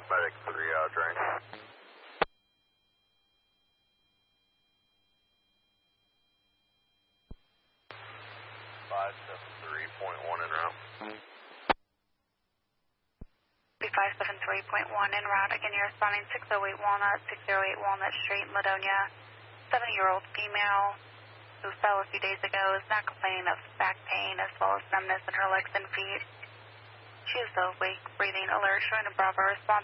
Medic 3 out drain. 573.1 en route. 573.1 en route. Again, you're responding 608 Walnut, 608 Walnut Street, Ladonia. 70-year-old female who fell a few days ago is not complaining of back pain as well as numbness in her legs and feet. She is awake, breathing, alert, showing a Bravo response.